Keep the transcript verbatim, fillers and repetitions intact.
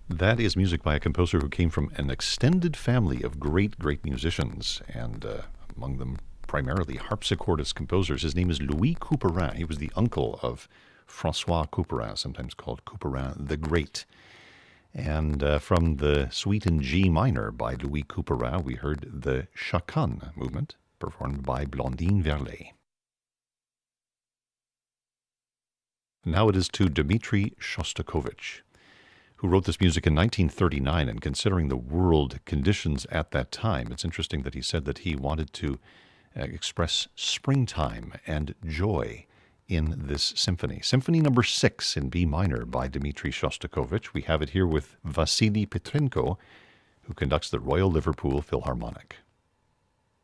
That is music by a composer who came from an extended family of great, great musicians, and uh, among them primarily harpsichordist composers. His name is Louis Couperin. He was the uncle of Francois Couperin, sometimes called Couperin the Great. And uh, from the Suite in G minor by Louis Couperin, we heard the Chaconne movement, performed by Blandine Verlet. Now it is to Dmitri Shostakovich, who wrote this music in nineteen thirty-nine. And considering the world conditions at that time, it's interesting that he said that he wanted to uh, express springtime and joy in this symphony. Symphony number six in B minor by Dmitri Shostakovich. We have it here with Vasily Petrenko, who conducts the Royal Liverpool Philharmonic.